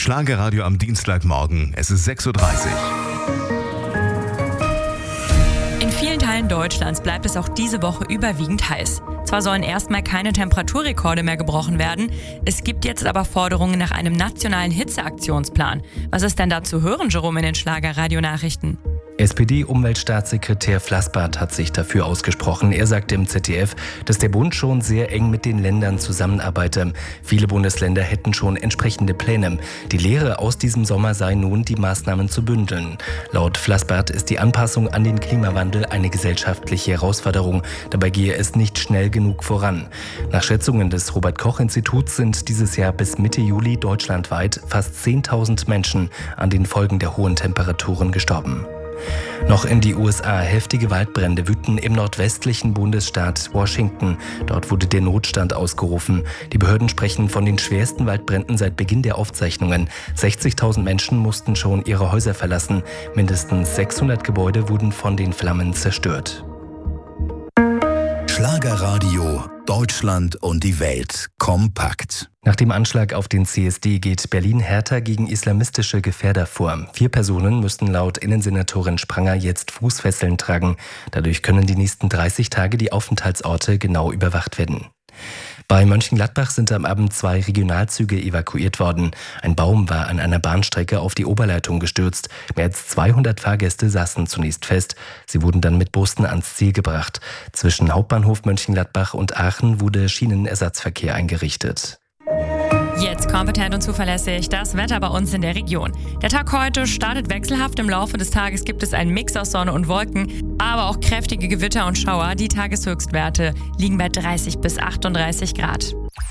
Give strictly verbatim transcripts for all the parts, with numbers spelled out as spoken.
Schlagerradio am Dienstagmorgen. Es ist sechs Uhr dreißig. In vielen Teilen Deutschlands bleibt es auch diese Woche überwiegend heiß. Zwar sollen erstmal keine Temperaturrekorde mehr gebrochen werden, es gibt jetzt aber Forderungen nach einem nationalen Hitzeaktionsplan. Was ist denn da zu hören, Jerome, in den Schlagerradio-Nachrichten? S P D-Umweltstaatssekretär Flassbart hat sich dafür ausgesprochen. Er sagte im Z D F, dass der Bund schon sehr eng mit den Ländern zusammenarbeite. Viele Bundesländer hätten schon entsprechende Pläne. Die Lehre aus diesem Sommer sei nun, die Maßnahmen zu bündeln. Laut Flassbart ist die Anpassung an den Klimawandel eine gesellschaftliche Herausforderung. Dabei gehe es nicht schnell genug voran. Nach Schätzungen des Robert-Koch-Instituts sind dieses Jahr bis Mitte Juli deutschlandweit fast zehntausend Menschen an den Folgen der hohen Temperaturen gestorben. Noch in die U S A. Heftige Waldbrände wüten im nordwestlichen Bundesstaat Washington. Dort wurde der Notstand ausgerufen. Die Behörden sprechen von den schwersten Waldbränden seit Beginn der Aufzeichnungen. sechzigtausend Menschen mussten schon ihre Häuser verlassen. Mindestens sechshundert Gebäude wurden von den Flammen zerstört. Schlagerradio, Deutschland und die Welt kompakt. Nach dem Anschlag auf den C S D geht Berlin härter gegen islamistische Gefährder vor. Vier Personen müssten laut Innensenatorin Spranger jetzt Fußfesseln tragen. Dadurch können die nächsten dreißig Tage die Aufenthaltsorte genau überwacht werden. Bei Mönchengladbach sind am Abend zwei Regionalzüge evakuiert worden. Ein Baum war an einer Bahnstrecke auf die Oberleitung gestürzt. Mehr als zweihundert Fahrgäste saßen zunächst fest. Sie wurden dann mit Bussen ans Ziel gebracht. Zwischen Hauptbahnhof Mönchengladbach und Aachen wurde Schienenersatzverkehr eingerichtet. Jetzt kompetent und zuverlässig das Wetter bei uns in der Region. Der Tag heute startet wechselhaft. Im Laufe des Tages gibt es einen Mix aus Sonne und Wolken, aber auch kräftige Gewitter und Schauer. Die Tageshöchstwerte liegen bei dreißig bis achtunddreißig Grad.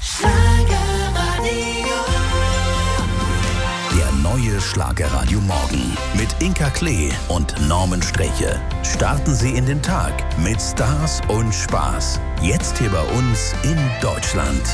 Der neue Schlagerradio Morgen mit Inka Klee und Norman Streche. Starten Sie in den Tag mit Stars und Spaß. Jetzt hier bei uns in Deutschland.